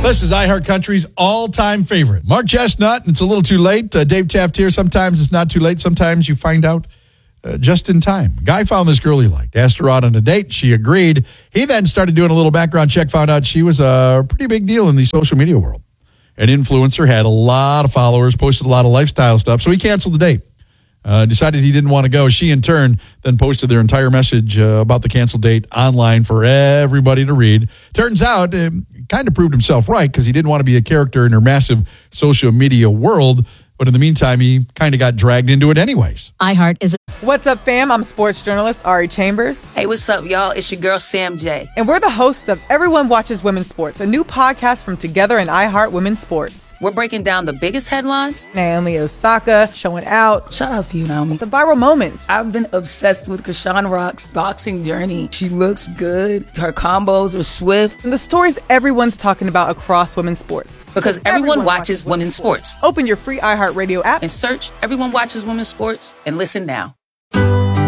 This is iHeartCountry's all-time favorite. Mark Chestnut, and it's a little too late. Dave Taft here. Sometimes it's not too late. Sometimes you find out just in time. A guy found this girl he liked, asked her out on a date. She agreed. He then started doing a little background check, found out she was a pretty big deal in the social media world. An influencer, had a lot of followers, posted a lot of lifestyle stuff, so he canceled the date. Decided he didn't want to go. She, in turn, then posted their entire message about the canceled date online for everybody to read. Turns out, kind of proved himself right because he didn't want to be a character in her massive social media world. But in the meantime, he kind of got dragged into it anyways. iHeart is... What's up, fam? I'm sports journalist Ari Chambers. Hey, what's up, y'all? It's your girl, Sam J. And we're the hosts of Everyone Watches Women's Sports, a new podcast from Together and iHeart Women's Sports. We're breaking down the biggest headlines. Naomi Osaka showing out. Shout out to you, Naomi. The viral moments. I've been obsessed with Krishan Rock's boxing journey. She looks good. Her combos are swift. And the stories everyone's talking about across women's sports. Because everyone watches women's sports. Open your free iHeartRadio app and search Everyone Watches Women's Sports and listen now.